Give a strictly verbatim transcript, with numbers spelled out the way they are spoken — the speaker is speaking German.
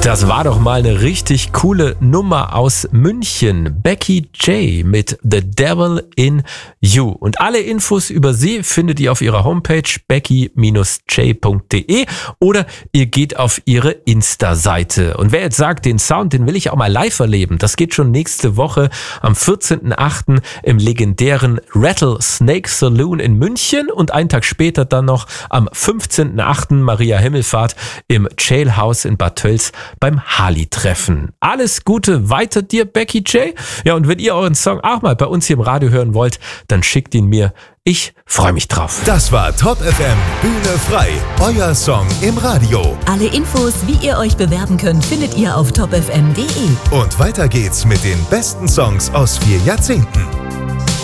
Das war doch mal eine richtig coole Nummer aus München. Becky J mit The Devil in You. Und alle Infos über sie findet ihr auf ihrer Homepage becky J punkt de oder ihr geht auf ihre Insta-Seite. Und wer jetzt sagt, den Sound, den will ich auch mal live erleben, das geht schon nächste Woche am vierzehnten achten im legendären Rattlesnake Saloon in München und einen Tag später dann noch am fünfzehnten achten Maria Himmelfahrt im Jailhouse in Bad Tölz beim Harley-Treffen. Alles Gute weiter dir, Becky J. Ja, und wenn ihr euren Song auch mal bei uns hier im Radio hören wollt, dann schickt ihn mir. Ich freue mich drauf. Das war Top F M Bühne frei. Euer Song im Radio. Alle Infos, wie ihr euch bewerben könnt, findet ihr auf top f m punkt de. Und weiter geht's mit den besten Songs aus vier Jahrzehnten.